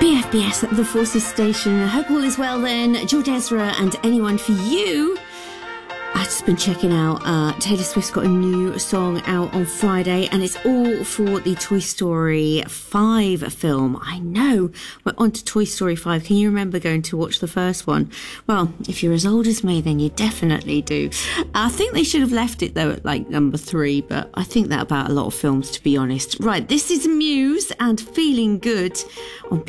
BFBS at the Forces Station. I hope all is well then. George Ezra and anyone for you. I've just been checking out Taylor Swift's got a new song out on Friday, and it's all for the Toy Story 5 film. I know, we're on to Toy Story 5. Can you remember going to watch the first one? Well, if you're as old as me, then you definitely do. I think they should have left it though at like number 3, but I think that about a lot of films, to be honest. Right, this is Muse and Feeling Good on